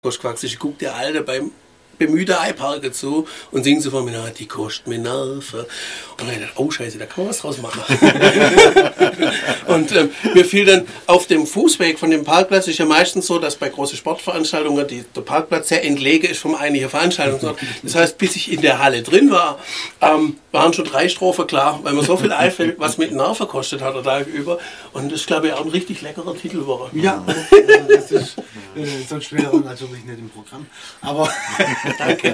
Quacks, ich gucke der Alte beim bemühte Eiparke zu und singt so von mir, die kostet mir Nerven. Und dann dachte ich, oh Scheiße, da kann man was draus machen. Und mir fiel dann auf dem Fußweg von dem Parkplatz, ist ja meistens so, dass bei großen Sportveranstaltungen der Parkplatz sehr entlegen ist vom eigentlichen Veranstaltungsort. Das heißt, bis ich in der Halle drin war, waren schon 3 Strophen klar, weil mir so viel einfällt, was mit Nerven kostet hat er da über. Und das ist, glaube ich, auch ein richtig leckerer Titel war. Ja, das ist, sonst wäre er natürlich nicht im Programm. Aber danke.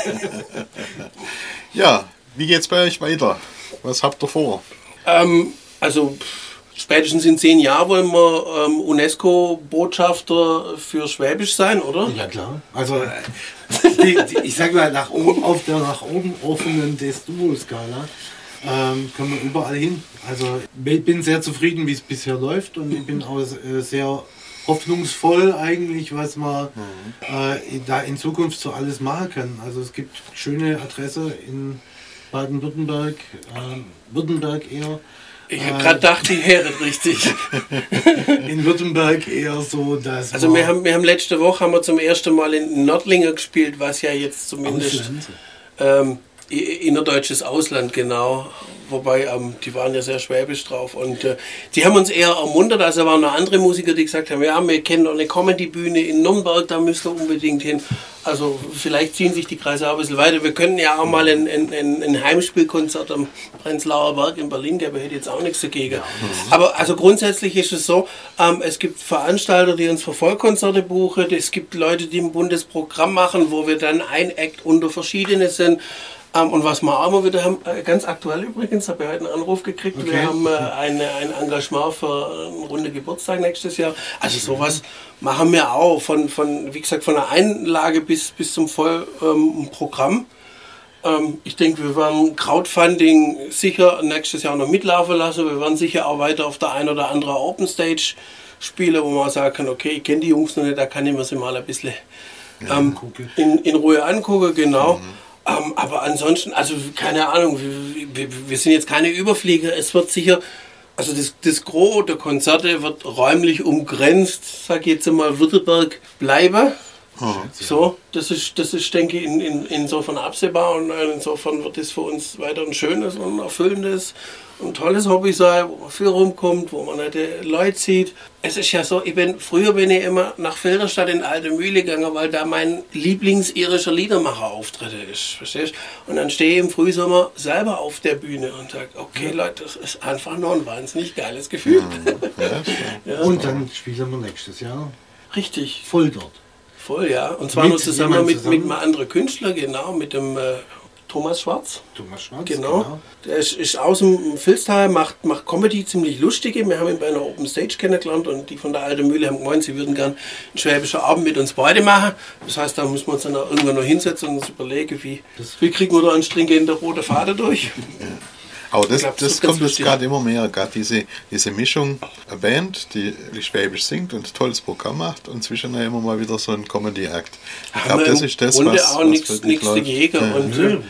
Ja, wie geht's bei euch weiter? Was habt ihr vor? Also spätestens in 10 Jahren wollen wir UNESCO-Botschafter für Schwäbisch sein, oder? ja klar. Also ich sag mal, auf der nach oben offenen Destuo-Skala können wir überall hin. Also ich bin sehr zufrieden, wie es bisher läuft, und ich bin auch sehr hoffnungsvoll eigentlich, was man da in Zukunft so alles machen kann. Also es gibt schöne Adresse in Baden-Württemberg, Württemberg eher. Ich habe gerade gedacht, die Heere richtig. In Württemberg eher so, dass also wir haben letzte Woche zum ersten Mal in Nördlingen gespielt, was ja jetzt zumindest innerdeutsches Ausland, genau. Wobei, die waren ja sehr schwäbisch drauf. Und die haben uns eher ermuntert. Also waren noch andere Musiker, die gesagt haben, ja, wir kennen noch eine Comedy-Bühne in Nürnberg, da müsst ihr unbedingt hin. Also vielleicht ziehen sich die Kreise auch ein bisschen weiter. Wir können ja auch mal ein Heimspielkonzert am Prenzlauer Berg in Berlin geben, hätte jetzt auch nichts dagegen. Ja. Aber also grundsätzlich ist es so, es gibt Veranstalter, die uns für Vollkonzerte buchen. Es gibt Leute, die ein Bundesprogramm machen, wo wir dann ein Act unter verschiedene sind. Und was wir auch immer wieder haben, ganz aktuell übrigens, habe ich heute einen Anruf gekriegt, okay. Wir haben ein Engagement für einen runden Geburtstag nächstes Jahr. Also sowas machen wir auch, wie gesagt, von der Einlage bis zum Vollprogramm. Ich denke, wir werden Crowdfunding sicher nächstes Jahr noch mitlaufen lassen. Wir werden sicher auch weiter auf der einen oder anderen Open Stage spielen, wo man sagen kann, okay, ich kenne die Jungs noch nicht, da kann ich mir sie mal ein bisschen in Ruhe angucken, genau. Mhm. Aber ansonsten, also keine Ahnung, wir sind jetzt keine Überflieger. Es wird sicher, also das Gros der Konzerte wird räumlich umgrenzt, sag ich jetzt mal, Württemberg bleiben. Oh, so, das ist, denke ich, insofern absehbar, und insofern wird es für uns weiter ein schönes und erfüllendes und tolles Hobby sein, wo man viel rumkommt, wo man nette Leute sieht. Es ist ja so, früher bin ich immer nach Filderstadt in Alte Mühle gegangen, weil da mein Lieblings-irischer Liedermacher Auftritte ist, verstehst? Und dann stehe ich im Frühsommer selber auf der Bühne und sage, okay Leute, das ist einfach nur ein wahnsinnig geiles Gefühl. Ja. Und dann spielen wir nächstes Jahr richtig voll dort. Voll, ja. Und zwar nur zusammen mit einem anderen Künstler, genau, mit dem Thomas Schwarz. Thomas Schwarz, genau. Der ist aus dem Vilstal, macht Comedy ziemlich lustige. Wir haben ihn bei einer Open Stage kennengelernt, und die von der Alten Mühle haben gemeint, sie würden gerne einen schwäbischen Abend mit uns beide machen. Das heißt, da müssen wir uns dann auch irgendwann noch hinsetzen und uns überlegen, wie kriegen wir da einen stringenten roten Faden durch. Aber das kommt jetzt gerade immer mehr, gerade diese Mischung, eine Band, die schwäbisch singt und ein tolles Programm macht, und zwischendurch immer mal wieder so ein Comedy-Act. Ich glaube, das ist das, was auch nichts dagegen. Ja. Und,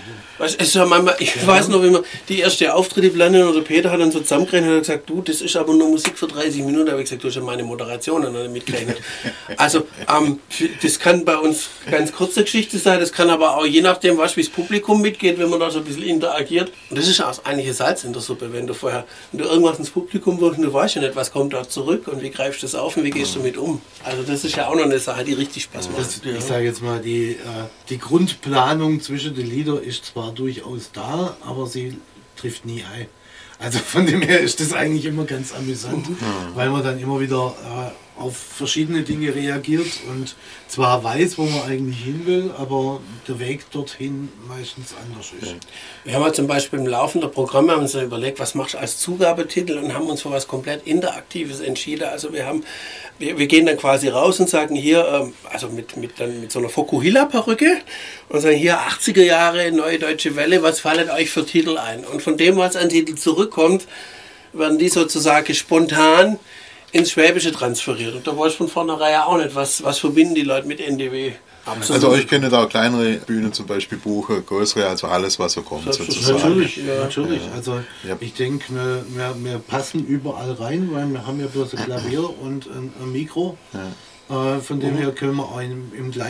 ich weiß noch, wie wir die erste Auftritte planen, oder Peter hat dann so zusammengerechnet und hat gesagt, du, das ist aber nur Musik für 30 Minuten. Da habe ich gesagt, du hast ja meine Moderation noch nicht mitgerechnet. Also das kann bei uns ganz kurze Geschichte sein, das kann aber auch je nachdem, wie das Publikum mitgeht, wenn man da so ein bisschen interagiert. Und das ist auch eigentlich Salz in der Suppe, wenn du irgendwas ins Publikum wirst und du weißt ja nicht, was kommt da zurück und wie greifst du das auf und wie gehst du damit um. Also das ist ja auch noch eine Sache, die richtig Spaß macht. Ich sage jetzt mal, die Grundplanung zwischen den Liedern ist zwar durchaus da, aber sie trifft nie ein. Also von dem her ist das eigentlich immer ganz amüsant, weil man dann immer wieder auf verschiedene Dinge reagiert und zwar weiß, wo man eigentlich hin will, aber der Weg dorthin meistens anders ist. Wir haben zum Beispiel im Laufen der Programme haben uns überlegt, was machst du als Zugabetitel, und haben uns für was komplett Interaktives entschieden. Also wir gehen dann quasi raus und sagen hier, also mit so einer Fokuhila-Perücke, und sagen hier 80er Jahre, Neue Deutsche Welle, was fallen euch für Titel ein? Und von dem, was an Titel zurückkommt, werden die sozusagen spontan ins Schwäbische transferiert. Und da weiß ich von vornherein auch nicht, was verbinden die Leute mit NDW. Absolut. Also euch könntet auch kleinere Bühnen zum Beispiel buchen, größere, also alles, was so kommt. Natürlich. Also ich denke, wir passen überall rein, weil wir haben ja bloß ein Klavier und ein Mikro. Ja. Von dem her können wir auch im gleichen